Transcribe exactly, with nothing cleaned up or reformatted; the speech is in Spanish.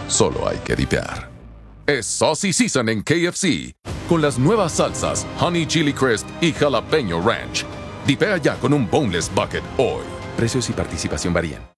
solo hay que dipear. Es Saucy Season en K F C, con las nuevas salsas Honey Chili Crisp y Jalapeño Ranch. Dipea ya con un Boneless Bucket hoy. Precios y participación varían.